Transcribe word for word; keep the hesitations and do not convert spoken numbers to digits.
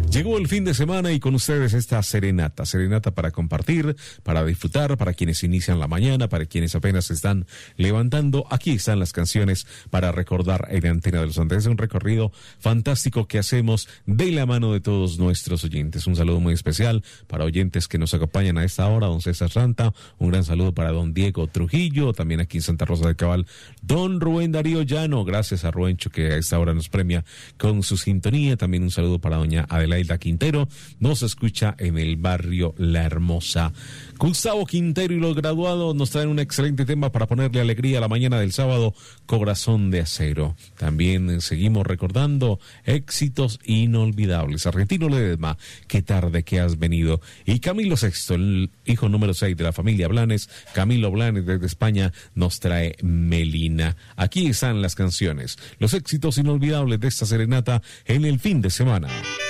Llegó el fin de semana y con ustedes esta serenata, serenata para compartir, para disfrutar, para quienes inician la mañana, para quienes apenas se están levantando. Aquí están las canciones para recordar en Antena de los Andes. Es un recorrido fantástico que hacemos de la mano de todos nuestros oyentes. Un saludo muy especial para oyentes que nos acompañan a esta hora, don César Santa, un gran saludo para don Diego Trujillo, también aquí en Santa Rosa de Cabal, don Rubén Darío Llano, gracias a Rubencho que a esta hora nos premia con su sintonía. También un saludo para doña Adelaida Quintero, nos escucha en el barrio La Hermosa. Gustavo Quintero y los graduados nos traen un excelente tema para ponerle alegría a la mañana del sábado, Corazón de Acero. También seguimos recordando éxitos inolvidables. Argentino Ledesma, qué tarde que has venido. Y Camilo Sexto, el hijo número seis de la familia Blanes, Camilo Blanes desde España, nos trae Melina. Aquí están las canciones, los éxitos inolvidables de esta serenata en el fin de semana.